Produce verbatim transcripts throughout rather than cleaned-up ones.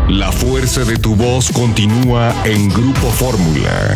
La fuerza de tu voz continúa en Grupo Fórmula.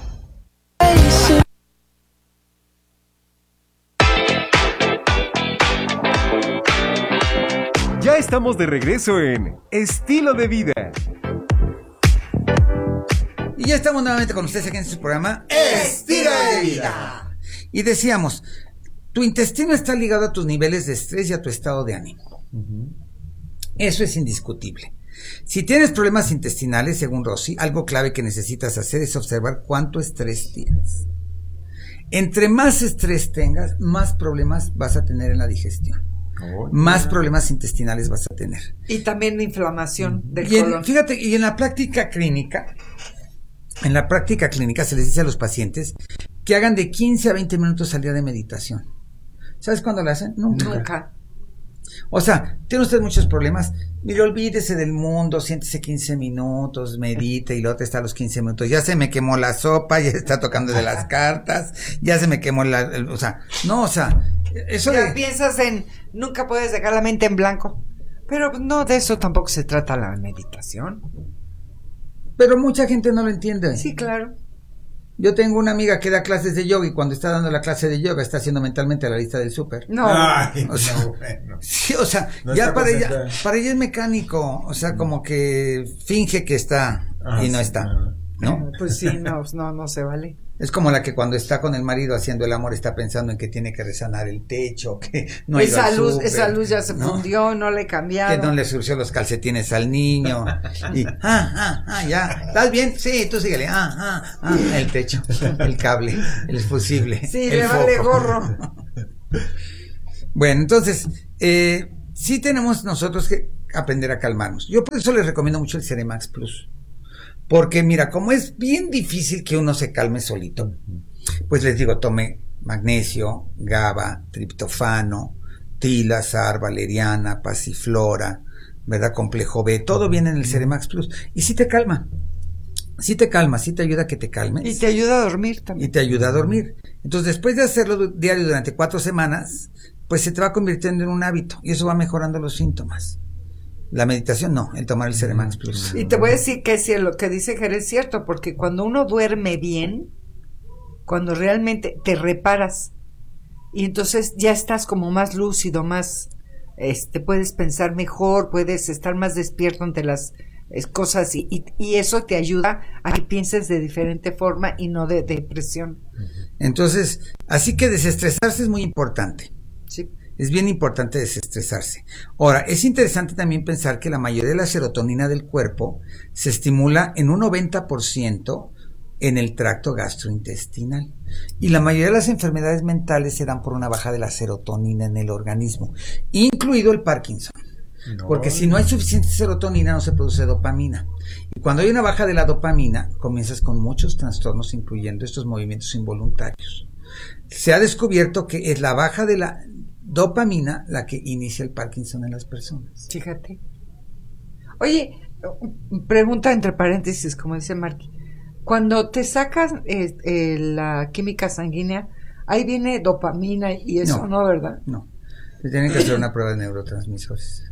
Ya estamos de regreso en Estilo de Vida. Y ya estamos nuevamente con ustedes aquí en su programa Estilo de Vida. Y decíamos, tu intestino está ligado a tus niveles de estrés y a tu estado de ánimo. Uh-huh. Eso es indiscutible. Si tienes problemas intestinales, según Rossi, algo clave que necesitas hacer es observar cuánto estrés tienes. Entre más estrés tengas, más problemas vas a tener en la digestión. Oh, más yeah. problemas intestinales vas a tener. Y también inflamación del y en, colon. Fíjate, y en la práctica clínica, en la práctica clínica se les dice a los pacientes que hagan de quince a veinte minutos al día de meditación. ¿Sabes cuándo lo hacen? Nunca. Nunca. O sea, tiene usted muchos problemas. Mire, olvídese del mundo, siéntese quince minutos, medite, y luego te está a los quince minutos. Ya se me quemó la sopa, ya está tocando de las cartas, ya se me quemó la... El, o sea, no, o sea, eso ya de... piensas en, nunca puedes dejar la mente en blanco. Pero no, de eso tampoco se trata la meditación. Pero mucha gente no lo entiende. Sí, claro. Yo tengo una amiga que da clases de yoga y cuando está dando la clase de yoga está haciendo mentalmente la lista del súper. No. Ay, o sea, no, bueno. Sí, o sea, no ya para ella, para ella es mecánico, o sea, como que finge que está ah, y no sí, está, no. ¿no? Pues sí, no, no, no se vale. Es como la que cuando está con el marido haciendo el amor está pensando en que tiene que resanar el techo, que no ha ido esa al luz, súper, esa luz ya se ¿no? fundió, no le cambiaron. Que no le surció los calcetines al niño. Y, ah, ah, ah, ya. ¿Estás bien? Sí, tú síguele. Ah, ah, ah, el techo, el cable, el fusible. Sí, el le foco. vale gorro. Bueno, entonces, eh, sí tenemos nosotros que aprender a calmarnos. Yo por eso les recomiendo mucho el Ceremax Plus. Porque mira, como es bien difícil que uno se calme solito, pues les digo, tome magnesio, GABA, triptofano, tilazar, valeriana, pasiflora, ¿verdad? Complejo B, todo viene en el Ceremax Plus. Y sí te calma, sí te calma, sí te ayuda a que te calmes. Y te ayuda a dormir también. Y te ayuda a dormir. Entonces, después de hacerlo diario durante cuatro semanas, pues se te va convirtiendo en un hábito y eso va mejorando los síntomas. La meditación no, el tomar el Ceremax Plus. Y te voy a decir que si lo que dice Jerez es cierto, porque cuando uno duerme bien, cuando realmente te reparas, y entonces ya estás como más lúcido, más, este, puedes pensar mejor, puedes estar más despierto ante las es, cosas, y, y, y eso te ayuda a que pienses de diferente forma y no de depresión. Entonces, así que desestresarse es muy importante. Sí. Es bien importante desestresarse. Ahora, es interesante también pensar que la mayoría de la serotonina del cuerpo se estimula en un noventa por ciento en el tracto gastrointestinal. Y la mayoría de las enfermedades mentales se dan por una baja de la serotonina en el organismo, incluido el Parkinson. No. Porque si no hay suficiente serotonina no se produce dopamina. Y cuando hay una baja de la dopamina, comienzas con muchos trastornos, incluyendo estos movimientos involuntarios. Se ha descubierto que es la baja de la dopamina la que inicia el Parkinson en las personas. Fíjate. Oye, pregunta entre paréntesis, como dice Marky. Cuando te sacas eh, eh, la química sanguínea, ahí viene dopamina y eso, ¿no, no verdad? No, te tienen que hacer una prueba de neurotransmisores.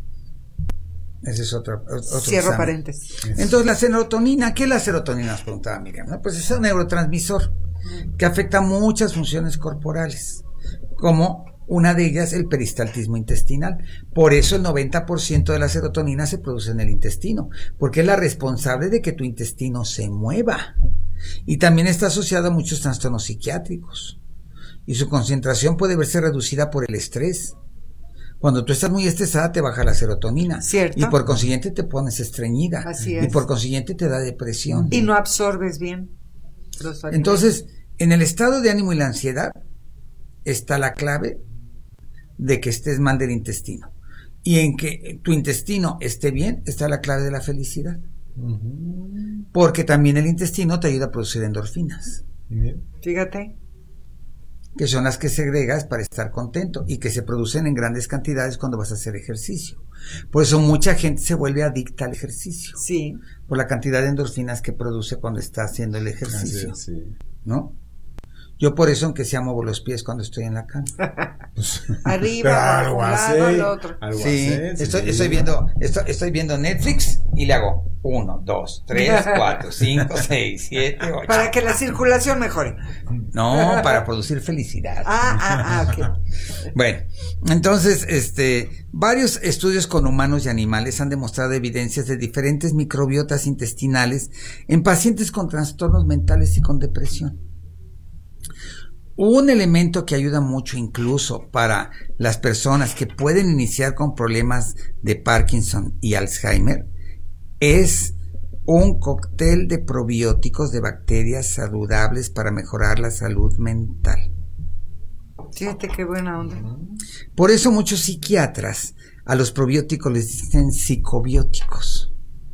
Ese es otro, otro Cierro examen. Paréntesis. Entonces, la serotonina, ¿qué es la serotonina? Nos preguntaba Miriam. ¿No? Pues es un neurotransmisor que afecta muchas funciones corporales, como una de ellas el peristaltismo intestinal. Por eso el noventa por ciento de la serotonina se produce en el intestino, porque es la responsable de que tu intestino se mueva. Y también está asociada a muchos trastornos psiquiátricos. Y su concentración puede verse reducida por el estrés. Cuando tú estás muy estresada te baja la serotonina. ¿Cierto? Y por consiguiente te pones estreñida. Así es. Y por consiguiente te da depresión. Y no absorbes bien los alimentos. Entonces, en el estado de ánimo y la ansiedad está la clave de que estés mal del intestino. Y en que tu intestino esté bien está la clave de la felicidad. Uh-huh. Porque también el intestino te ayuda a producir endorfinas. Uh-huh. Fíjate. Que son las que segregas para estar contento y que se producen en grandes cantidades cuando vas a hacer ejercicio. Por eso mucha gente se vuelve adicta al ejercicio. Sí. Por la cantidad de endorfinas que produce cuando está haciendo el ejercicio. Así es, sí. ¿No? Yo por eso, aunque sea, muevo los pies cuando estoy en la cama. Arriba, algo abajo, así, lado, al otro. algo Sí, así, estoy, sí. estoy viendo, estoy, estoy viendo Netflix y le hago uno, dos, tres, cuatro, cinco, seis, siete, ocho. Para que la circulación mejore. No, para producir felicidad. Ah, ah, ah, ok. Bueno, entonces, este, varios estudios con humanos y animales han demostrado evidencias de diferentes microbiotas intestinales en pacientes con trastornos mentales y con depresión. Un elemento que ayuda mucho incluso para las personas que pueden iniciar con problemas de Parkinson y Alzheimer es un cóctel de probióticos de bacterias saludables para mejorar la salud mental. Fíjate qué buena onda. Por eso muchos psiquiatras a los probióticos les dicen psicobióticos.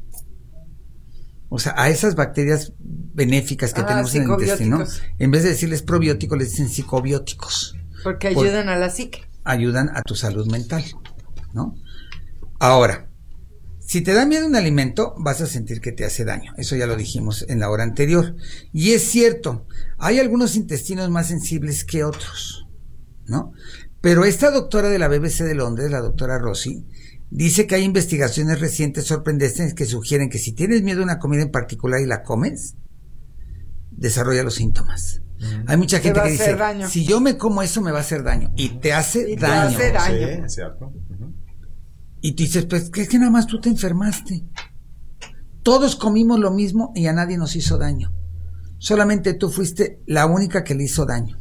O sea, a esas bacterias benéficas que Ah, tenemos en el intestino, psicobióticos. en vez de decirles probióticos, les dicen psicobióticos. Porque Por- ayudan a la psique. Ayudan a tu salud mental, ¿no? Ahora, si te da miedo un alimento, vas a sentir que te hace daño. Eso ya lo dijimos en la hora anterior. Y es cierto, hay algunos intestinos más sensibles que otros, ¿no? Pero esta doctora de la B B C de Londres, la doctora Rossi, dice que hay investigaciones recientes sorprendentes que sugieren que si tienes miedo a una comida en particular y la comes, desarrolla los síntomas. Mm. Hay mucha gente va que a hacer dice, daño. si yo me como eso me va a hacer daño. Y te hace Y te daño. hace daño. Sí, es cierto. Uh-huh. Y tú dices, pues que es que nada más tú te enfermaste. Todos comimos lo mismo y a nadie nos hizo daño. Solamente tú fuiste la única que le hizo daño.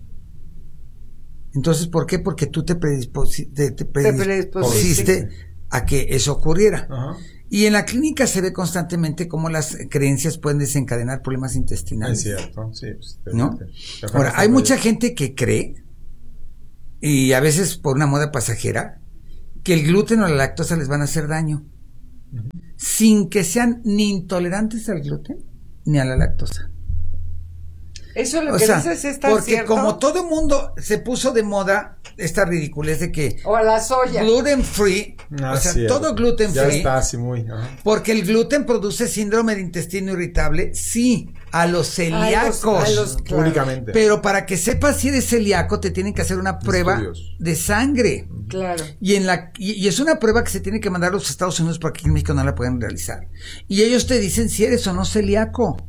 Entonces, ¿por qué? Porque tú te, predisposi- te, te predispusiste a que eso ocurriera. Ajá. Y en la clínica se ve constantemente cómo las creencias pueden desencadenar problemas intestinales. Es cierto, sí. Pues, te, ¿No? te, te Ahora, hay te mucha gente que cree, y a veces por una moda pasajera, que el gluten o la lactosa les van a hacer daño, uh-huh, sin que sean ni intolerantes al gluten ni a la lactosa. Eso lo O que sea, dices es tan porque cierto. como todo mundo se puso de moda esta ridiculez de que O a la soya. gluten free, Ah, o sea, cierto. todo gluten ya free, está así muy. Ajá. porque el gluten produce síndrome de intestino irritable, sí, a los celíacos. A los- a los- claro. Públicamente. Pero para que sepas si eres celíaco te tienen que hacer una prueba Estudios. de sangre. Claro. Y en la y, y es una prueba que se tiene que mandar a los Estados Unidos porque aquí en México no la pueden realizar. Y ellos te dicen si eres o no celíaco.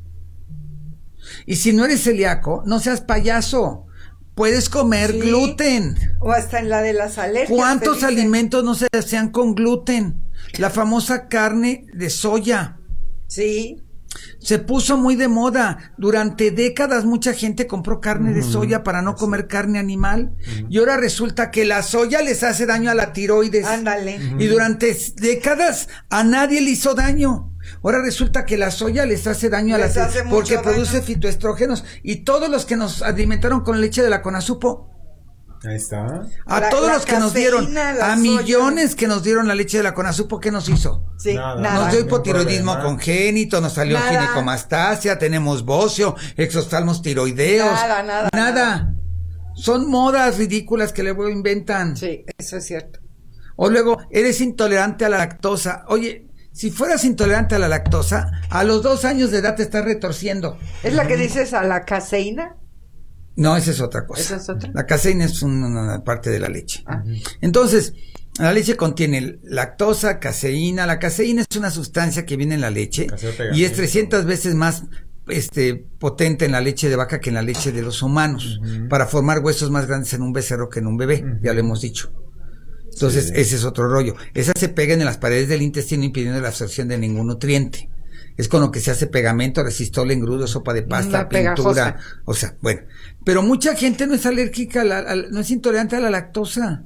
Y si no eres celíaco, no seas payaso. Puedes comer Sí. gluten. O hasta en la de las alergias. ¿Cuántos te dicen. alimentos no se hacían con gluten? La famosa carne de soya. Sí. Se puso muy de moda. Durante décadas mucha gente compró carne de Ujú. soya para no comer carne animal. Y ahora resulta que la soya les hace daño a la tiroides. Ándale. Y durante s- décadas a nadie le hizo daño. Ahora resulta que la soya les hace daño a la Les hace tiroides mucho porque daño. produce fitoestrógenos. Y todos los que nos alimentaron con leche de la Conasupo, Ahí está. a La- todos la los que nos dieron, caseína, la a soya. millones que nos dieron la leche de la Conasupo, ¿qué nos hizo? Sí, Nada. nada. Nos dio ningún hipotiroidismo problema. congénito, nos salió Nada. ginecomastasia, tenemos bocio, exoftalmos tiroideos. Nada, nada, Nada. Son modas ridículas que luego inventan. Sí, eso es cierto. O luego, eres intolerante a la lactosa. Oye, si fueras intolerante a la lactosa, a los dos años de edad te estás retorciendo. ¿Es la que dices a la caseína? No, esa es otra cosa. ¿Esa es otra? La caseína es una, una parte de la leche. Ah. Entonces, la leche contiene lactosa, caseína. La caseína es una sustancia que viene en la leche Hacer y es pegamento. trescientas veces más este potente en la leche de vaca que en la leche de los humanos, Ujú. para formar huesos más grandes en un becerro que en un bebé, Ujú. ya lo hemos dicho. Entonces, Sí. ese es otro rollo. Esas se pegan en las paredes del intestino impidiendo la absorción de ningún nutriente. Es con lo que se hace pegamento, resistol, engrudo, sopa de pasta, Una pegajosa. pintura. O sea, bueno. Pero mucha gente no es alérgica, a la, a la- no es intolerante a la lactosa.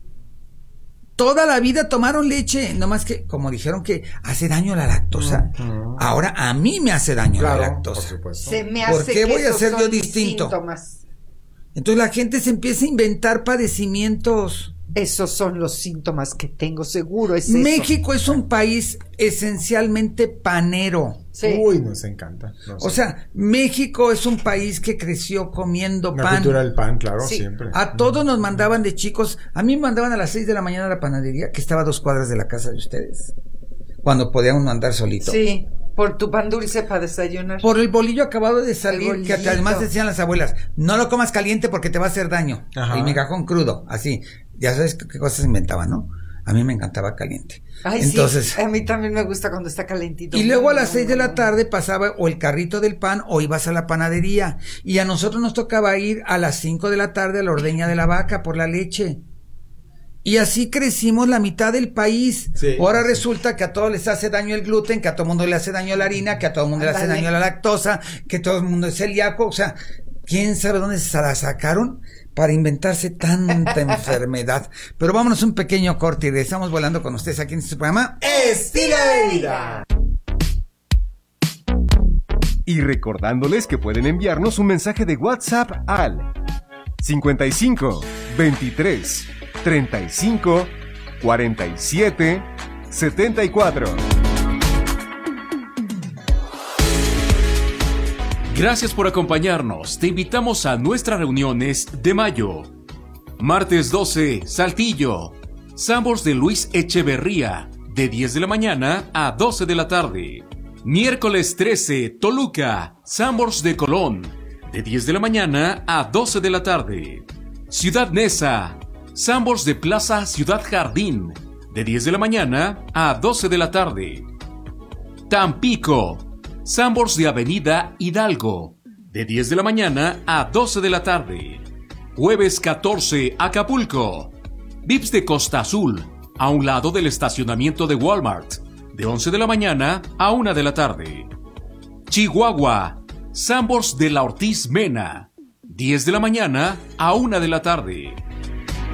Toda la vida tomaron leche, nomás que, como dijeron que hace daño la lactosa, Ujú. ahora a mí me hace daño Claro, la por lactosa. supuesto. Se me ¿Por hace qué que voy a esos ser yo son distinto? síntomas. Entonces la gente se empieza a inventar padecimientos. Esos son los síntomas que tengo, seguro es eso. México es un país esencialmente panero. Sí. Uy, nos encanta. No O sé. sea, México es un país que creció comiendo la pan. cultura del pan, claro, Sí. siempre. A todos nos mandaban de chicos. A mí me mandaban a las seis de la mañana a la panadería, que estaba a dos cuadras de la casa de ustedes. Cuando podíamos andar solito. Sí. Por tu pan dulce para desayunar. Por el bolillo acabado de El salir, que bolillito. además decían las abuelas, no lo comas caliente porque te va a hacer daño. Ajá. El migajón crudo, así. Ya sabes qué, qué cosas inventaban, ¿no? A mí me encantaba caliente. Ay, Entonces, sí, a mí también me gusta cuando está calentito. y luego a las seis de la tarde pasaba o el carrito del pan o ibas a la panadería. Y a nosotros nos tocaba ir a las cinco de la tarde a la ordeña de la vaca por la leche. Y así crecimos la mitad del país. Sí. Ahora resulta que a todos les hace daño el gluten, que a todo mundo le hace daño la harina, que a todo mundo le hace Ándale. daño la lactosa, que todo el mundo es celíaco. O sea, ¿quién sabe dónde se la sacaron para inventarse tanta enfermedad? Pero vámonos un pequeño corte y regresamos volando con ustedes aquí en este programa. Estilo de vida. Y recordándoles que pueden enviarnos un mensaje de WhatsApp al cincuenta y cinco, veintitrés, treinta y cinco, cuarenta y siete, setenta y cuatro. Gracias por acompañarnos. Te invitamos a nuestras reuniones de mayo. Martes doce, Saltillo. Sambors de Luis Echeverría, de diez de la mañana a doce de la tarde. Miércoles trece, Toluca. Sambors de Colón, de diez de la mañana a doce de la tarde. Ciudad Neza. Sambors de Plaza Ciudad Jardín, de diez de la mañana a doce de la tarde. Tampico. Sambors de Avenida Hidalgo, de diez de la mañana a doce de la tarde. Jueves catorce, Acapulco. Vips de Costa Azul, a un lado del estacionamiento de Walmart, de once de la mañana a una de la tarde. Chihuahua. Sambors de la Ortiz Mena, diez de la mañana a una de la tarde.